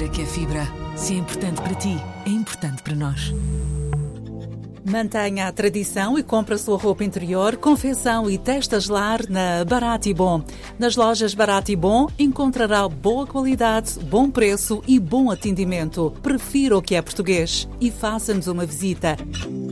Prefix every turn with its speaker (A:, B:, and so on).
A: Fibra que é fibra. Se é importante para ti, é importante para nós.
B: Mantenha a tradição e compre a sua roupa interior, confecção e testas lar na Barato e Bom. Nas lojas Barato e Bom encontrará boa qualidade, bom preço e bom atendimento. Prefira o que é português e faça-nos uma visita.